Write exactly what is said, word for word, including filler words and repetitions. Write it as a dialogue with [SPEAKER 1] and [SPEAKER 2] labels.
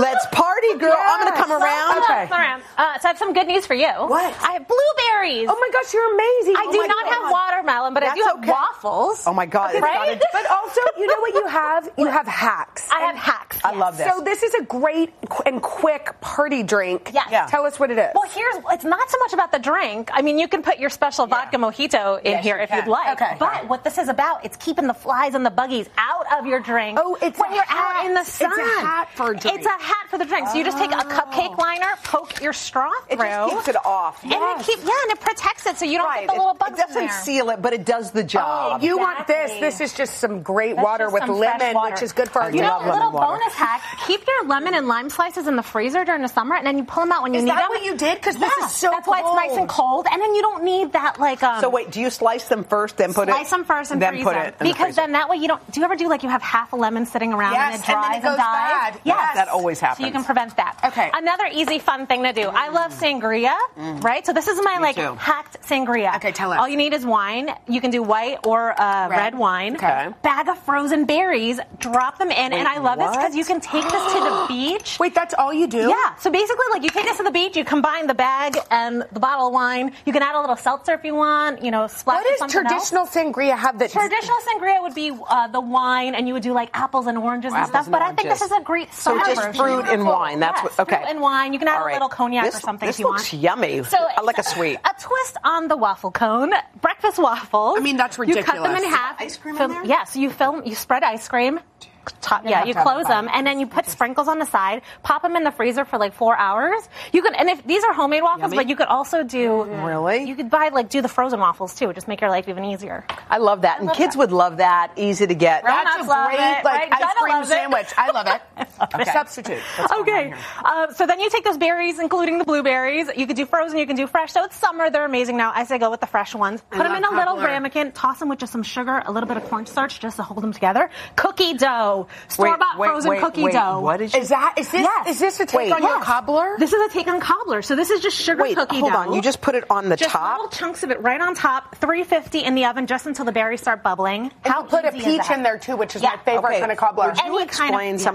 [SPEAKER 1] Let's party, girl.
[SPEAKER 2] Yes.
[SPEAKER 1] I'm going to come around.
[SPEAKER 2] Okay.
[SPEAKER 3] Around. Uh, so I have some good news for you.
[SPEAKER 1] What?
[SPEAKER 3] I have blueberries.
[SPEAKER 2] Oh my gosh, you're amazing.
[SPEAKER 3] I
[SPEAKER 2] Oh
[SPEAKER 3] do
[SPEAKER 2] my
[SPEAKER 3] not
[SPEAKER 2] God.
[SPEAKER 3] have watermelon, but I
[SPEAKER 1] That's
[SPEAKER 3] do have
[SPEAKER 1] okay.
[SPEAKER 3] waffles.
[SPEAKER 1] Oh, my God.
[SPEAKER 2] Okay,
[SPEAKER 1] It's
[SPEAKER 3] right?
[SPEAKER 1] gotta-
[SPEAKER 2] But also, you know what you have? You have hacks.
[SPEAKER 3] I have hacks.
[SPEAKER 1] I
[SPEAKER 3] yes.
[SPEAKER 1] love this.
[SPEAKER 2] So this is a great qu- and quick party drink.
[SPEAKER 3] Yes.
[SPEAKER 1] Yeah.
[SPEAKER 2] Tell us what it is.
[SPEAKER 3] Well, here's it's not so much about the drink. I mean, you can put your special vodka mojito in
[SPEAKER 1] Yes,
[SPEAKER 3] here
[SPEAKER 1] you
[SPEAKER 3] if
[SPEAKER 1] can.
[SPEAKER 3] you'd like.
[SPEAKER 2] Okay.
[SPEAKER 3] But what this is about, it's keeping the flies and the buggies out of your drink.
[SPEAKER 2] Oh, it's
[SPEAKER 3] when
[SPEAKER 2] a
[SPEAKER 3] you're
[SPEAKER 2] hat.
[SPEAKER 3] out in the
[SPEAKER 2] It's
[SPEAKER 3] sun.
[SPEAKER 2] a hat for a drink.
[SPEAKER 3] It's a hat for the drink. So you just take a cupcake liner, poke your straw
[SPEAKER 1] It
[SPEAKER 3] through,
[SPEAKER 1] just keeps it off.
[SPEAKER 3] and it keep yeah, and it protects it so you don't
[SPEAKER 1] Right.
[SPEAKER 3] get the little
[SPEAKER 1] It,
[SPEAKER 3] bugs
[SPEAKER 1] it doesn't
[SPEAKER 3] in there.
[SPEAKER 1] seal it, but it does the
[SPEAKER 2] Oh,
[SPEAKER 1] job.
[SPEAKER 2] you want this?
[SPEAKER 3] Exactly.
[SPEAKER 2] This is just some great
[SPEAKER 3] That's
[SPEAKER 2] water
[SPEAKER 3] just
[SPEAKER 2] with
[SPEAKER 3] some fresh
[SPEAKER 2] lemon,
[SPEAKER 3] water.
[SPEAKER 2] which is good for our
[SPEAKER 1] I
[SPEAKER 3] You know,
[SPEAKER 1] love
[SPEAKER 3] a
[SPEAKER 2] teeth.
[SPEAKER 3] little
[SPEAKER 1] lemon water.
[SPEAKER 3] bonus hack: keep your lemon and lime slices in the freezer during the summer, and then you pull them out when you
[SPEAKER 2] Is
[SPEAKER 3] need
[SPEAKER 2] that
[SPEAKER 3] them.
[SPEAKER 2] what you did? 'Cause
[SPEAKER 3] yeah,
[SPEAKER 2] this is so
[SPEAKER 3] that's why it's nice and cold, and then you don't need that like um.
[SPEAKER 1] So wait, do you slice them first, then put it?
[SPEAKER 3] Slice them first and
[SPEAKER 1] then
[SPEAKER 3] freeze
[SPEAKER 1] put
[SPEAKER 3] them.
[SPEAKER 1] it in the
[SPEAKER 3] Because
[SPEAKER 1] freezer?
[SPEAKER 3] then that way you don't. Do you ever do like you have half a lemon sitting around
[SPEAKER 2] Yes,
[SPEAKER 3] and it
[SPEAKER 2] and
[SPEAKER 3] dries
[SPEAKER 2] then it goes
[SPEAKER 3] dies?
[SPEAKER 2] bad.
[SPEAKER 3] Yes,
[SPEAKER 2] Yes.
[SPEAKER 1] That always happens.
[SPEAKER 3] So you can prevent that.
[SPEAKER 2] Okay.
[SPEAKER 3] Another easy fun thing to do. I love sangria, right? So this is my like
[SPEAKER 1] too.
[SPEAKER 3] hacked sangria.
[SPEAKER 2] Okay, tell us.
[SPEAKER 3] All you need is wine. You can do white or uh, red.
[SPEAKER 2] Red.
[SPEAKER 3] wine.
[SPEAKER 1] Okay.
[SPEAKER 3] Bag of frozen berries. Drop them in, and I love this
[SPEAKER 1] what?
[SPEAKER 3] because you can take this to the beach.
[SPEAKER 2] Wait, that's all you do?
[SPEAKER 3] Yeah. So basically, like you take this to the beach, you combine the bag and the bottle of wine. You can add a little seltzer if you want. You know, splash
[SPEAKER 2] What
[SPEAKER 3] with
[SPEAKER 2] does
[SPEAKER 3] something else.
[SPEAKER 2] traditional sangria have that?
[SPEAKER 3] Traditional sangria would be uh, the wine, and you would do like apples and oranges and
[SPEAKER 1] Apples
[SPEAKER 3] stuff.
[SPEAKER 1] and
[SPEAKER 3] But I think
[SPEAKER 1] oranges.
[SPEAKER 3] this is a great
[SPEAKER 1] So
[SPEAKER 3] summer
[SPEAKER 1] just
[SPEAKER 3] version.
[SPEAKER 1] fruit and wine. That's
[SPEAKER 3] Yes,
[SPEAKER 1] what. Okay.
[SPEAKER 3] Fruit and wine. You can add
[SPEAKER 1] All
[SPEAKER 3] a
[SPEAKER 1] right.
[SPEAKER 3] little cognac
[SPEAKER 1] this,
[SPEAKER 3] or something
[SPEAKER 1] This
[SPEAKER 3] if you
[SPEAKER 1] looks
[SPEAKER 3] want.
[SPEAKER 1] yummy.
[SPEAKER 3] So
[SPEAKER 1] I like a
[SPEAKER 3] it's
[SPEAKER 1] sweet.
[SPEAKER 3] A twist on the waffle cone. Breakfast waffles.
[SPEAKER 2] I mean, that's
[SPEAKER 3] You cut them
[SPEAKER 2] ridiculous.
[SPEAKER 3] in half.
[SPEAKER 1] Ice cream in
[SPEAKER 3] Fill-
[SPEAKER 1] there?
[SPEAKER 3] Yes. You film. You spread ice cream. Top, yeah,
[SPEAKER 2] have
[SPEAKER 3] you
[SPEAKER 2] to have
[SPEAKER 3] close
[SPEAKER 2] it
[SPEAKER 3] them,
[SPEAKER 2] fine.
[SPEAKER 3] and then you put sprinkles on the side. Pop them in the freezer for like four hours. You can, and if these are homemade waffles,
[SPEAKER 1] Yummy.
[SPEAKER 3] but you could also do.
[SPEAKER 1] Really?
[SPEAKER 3] You could buy like do the frozen waffles too. Just make your life even easier.
[SPEAKER 1] I love that, and
[SPEAKER 3] love
[SPEAKER 1] kids
[SPEAKER 3] that.
[SPEAKER 1] would love that. Easy to get.
[SPEAKER 3] Right.
[SPEAKER 2] That's a
[SPEAKER 3] Grown-ups love
[SPEAKER 2] great
[SPEAKER 3] it,
[SPEAKER 2] like
[SPEAKER 3] right?
[SPEAKER 2] ice
[SPEAKER 3] Jenna
[SPEAKER 2] cream
[SPEAKER 3] loves it.
[SPEAKER 2] sandwich. I love it. Substitute. That's what I'm
[SPEAKER 3] Okay,
[SPEAKER 2] hearing.
[SPEAKER 3] uh, so then you take those berries, including the blueberries. You could do frozen, you can do fresh. So it's summer; they're amazing now. I say go with the fresh ones. Put them
[SPEAKER 2] love
[SPEAKER 3] in a little
[SPEAKER 2] cobbler.
[SPEAKER 3] ramekin, toss them with just some sugar, a little bit of cornstarch, just to hold them together. Cookie dough, store bought
[SPEAKER 1] wait,
[SPEAKER 3] frozen
[SPEAKER 1] wait,
[SPEAKER 3] cookie
[SPEAKER 1] wait.
[SPEAKER 3] dough.
[SPEAKER 1] What is?
[SPEAKER 2] Is that is this
[SPEAKER 3] Yes.
[SPEAKER 2] is this a take
[SPEAKER 1] Wait.
[SPEAKER 2] on your
[SPEAKER 3] Yes.
[SPEAKER 2] cobbler?
[SPEAKER 3] This is a take on cobbler. So this is just sugar
[SPEAKER 1] Wait,
[SPEAKER 3] cookie
[SPEAKER 1] hold
[SPEAKER 3] dough.
[SPEAKER 1] on. You just put it on the
[SPEAKER 3] just
[SPEAKER 1] top.
[SPEAKER 3] little chunks of it right on top. three fifty in the oven just until the berries start bubbling.
[SPEAKER 2] And
[SPEAKER 3] How
[SPEAKER 2] you put a
[SPEAKER 3] easy is
[SPEAKER 2] peach
[SPEAKER 3] that?
[SPEAKER 2] in there too, which is
[SPEAKER 3] Yeah.
[SPEAKER 2] my favorite
[SPEAKER 1] Okay.
[SPEAKER 2] kind of cobbler.
[SPEAKER 1] Would you
[SPEAKER 3] Any kind of-
[SPEAKER 1] explain
[SPEAKER 3] yeah.
[SPEAKER 1] some